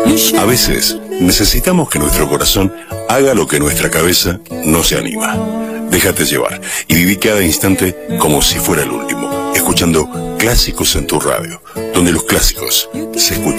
A veces necesitamos que nuestro corazón haga lo que nuestra cabeza no se anima. Déjate llevar y viví cada instante como si fuera el último, escuchando clásicos en tu radio, donde los clásicos se escuchan.